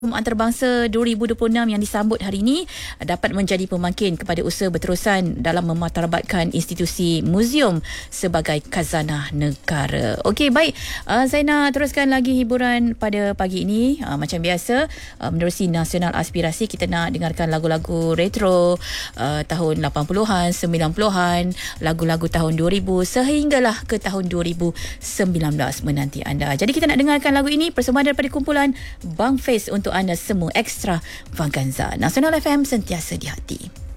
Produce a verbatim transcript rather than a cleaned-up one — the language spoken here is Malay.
Antarabangsa dua ribu dua puluh enam yang disambut hari ini dapat menjadi pemakin kepada usaha berterusan dalam memartabatkan institusi muzium sebagai khazanah negara. Okey, baik. Uh, Zainah, teruskan lagi hiburan pada pagi ini. Uh, macam biasa, uh, menerusi Nasional Aspirasi, kita nak dengarkan lagu-lagu retro uh, tahun lapan puluhan, sembilan puluhan, lagu-lagu tahun dua ribu sehinggalah ke tahun dua ribu sembilan belas menanti anda. Jadi kita nak dengarkan lagu ini persembahan daripada kumpulan Bang Face untuk anda semua. Extra Vaganza. Nasional F M, sentiasa di hati.